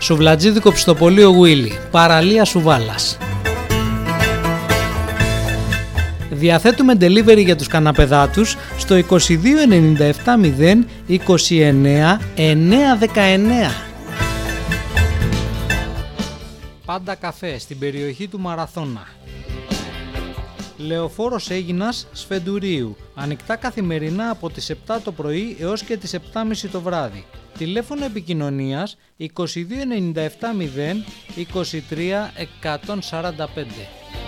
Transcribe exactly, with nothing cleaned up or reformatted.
Σουβλατζίδικο Ψητοπολείο Γουίλι, παραλία Σουβάλας. Διαθέτουμε delivery για τους καναπεδάτους στο είκοσι δύο ενενήντα επτά μηδέν είκοσι εννέα εννιακόσια δεκαεννέα. Πάντα καφέ στην περιοχή του Μαραθώνα. Λεωφόρος Αίγινας Σφεντουρίου. Ανοιχτά καθημερινά από τις επτά το πρωί έως και τις επτά και μισή το βράδυ. Τηλέφωνο επικοινωνίας είκοσι δύο ενενήντα επτά μηδέν είκοσι τρία εκατόν σαράντα πέντε.